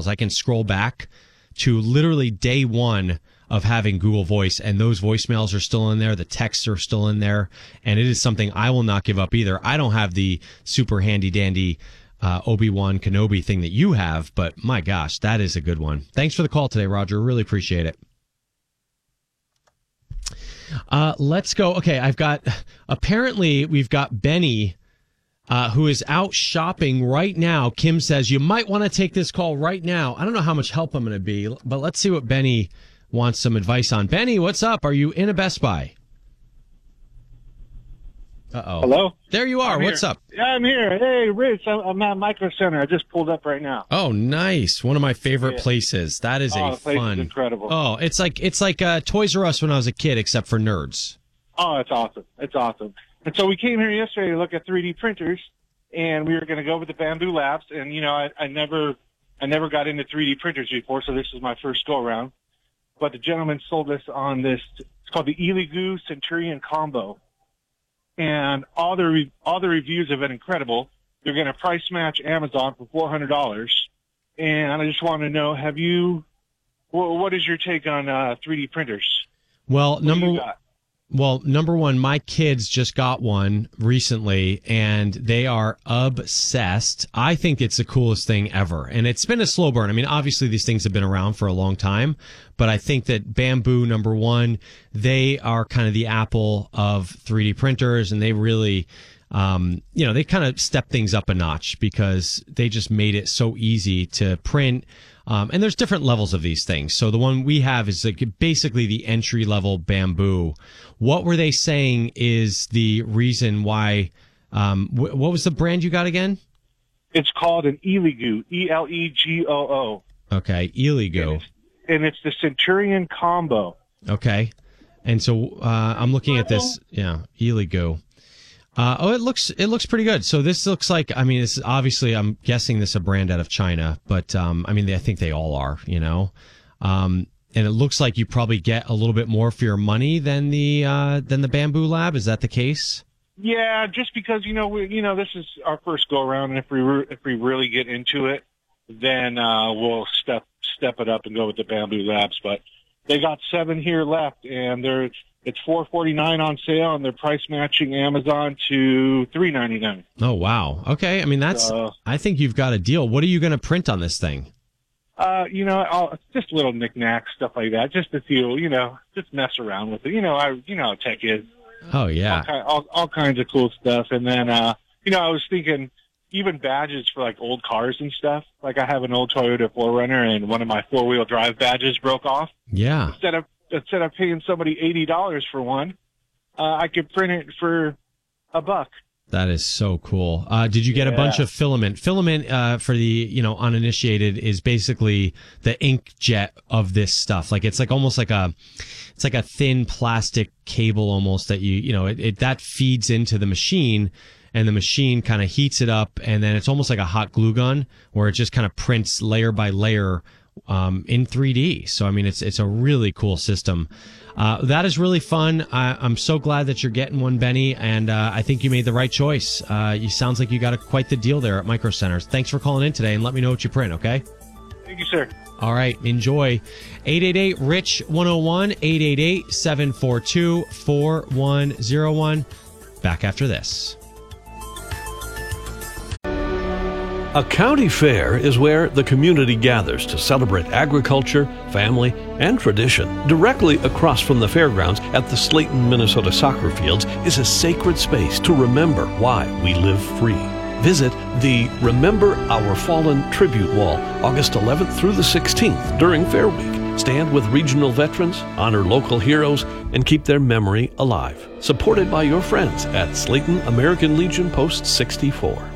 voicemails. I can scroll back to literally day one of having Google Voice, and those voicemails are still in there. The texts are still in there, and it is something I will not give up either. I don't have the super handy dandy Obi-Wan Kenobi thing that you have, but my gosh, that is a good one. Thanks for the call today, Roger. Really appreciate it. Let's go. Okay, apparently we've got Benny, who is out shopping right now. Kim says you might want to take this call right now. I don't know how much help I'm going to be, but let's see what Benny wants some advice on. Benny, what's up? Are you in a Best Buy? Uh-oh. Hello? There you are. What's up? Yeah, I'm here. Hey, Rich, I'm at Micro Center. I just pulled up right now. Oh, nice. One of my favorite places. That is the place is incredible. Oh, it's like Toys R Us when I was a kid, except for nerds. Oh, it's awesome. It's awesome. And so we came here yesterday to look at 3D printers, and we were going to go with the Bamboo Labs. And, you know, I never got into 3D printers before, so this is my first go-around. But the gentleman sold us on this. It's called the Elegoo Centurion Combo. And all the reviews have been incredible. They're going to price match Amazon for $400. And I just want to know, what is your take on 3D printers? Well, number one, my kids just got one recently, and they are obsessed. I think it's the coolest thing ever, and it's been a slow burn. I mean, obviously these things have been around for a long time, but I think that Bamboo, number one, they are kind of the Apple of 3D printers, and they really, they kind of stepped things up a notch because they just made it so easy to print. And there's different levels of these things. So the one we have is like basically the entry level Bamboo. What were they saying is the reason why? What was the brand you got again? It's called an Elegoo, Elegoo. Okay, Elegoo. And it's the Centurion Combo. Okay, and so I'm looking at this. Yeah, Elegoo. It looks pretty good. So this looks like, I mean, this is obviously, I'm guessing this is a brand out of China, but, I mean, I think they all are, you know, and it looks like you probably get a little bit more for your money than the Bamboo Lab. Is that the case? Yeah, just because, this is our first go around, and if we really get into it, then, we'll step it up and go with the Bamboo Labs, but they got 7 here left, and it's $4.49 on sale, and they're price matching Amazon to $3.99. Oh wow! Okay, I mean I think you've got a deal. What are you going to print on this thing? Just little knickknacks, stuff like that, just to feel, just mess around with it. How tech is. Oh yeah, all kinds of cool stuff. And then, I was thinking even badges for like old cars and stuff. Like I have an old Toyota 4Runner, and one of my 4-wheel drive badges broke off. Yeah. Instead of paying somebody $80 for one, I could print it for $1. That is so cool. Did you get a bunch of filament? Filament, for the, uninitiated, is basically the inkjet of this stuff. Like it's like almost like a thin plastic cable almost that that feeds into the machine, and the machine kind of heats it up, and then it's almost like a hot glue gun where it just kind of prints layer by layer in 3D. So, I mean, it's a really cool system. That is really fun. I'm so glad that you're getting one, Benny, and I think you made the right choice. You sounds like you got quite the deal there at Micro Center. Thanks for calling in today, and let me know what you print, okay? Thank you, sir. All right, enjoy. 888-RICH-101, 888-742-4101. Back after this. A county fair is where the community gathers to celebrate agriculture, family, and tradition. Directly across from the fairgrounds at the Slayton, Minnesota soccer fields is a sacred space to remember why we live free. Visit the Remember Our Fallen Tribute Wall August 11th through the 16th during Fair Week. Stand with regional veterans, honor local heroes, and keep their memory alive. Supported by your friends at Slayton American Legion Post 64.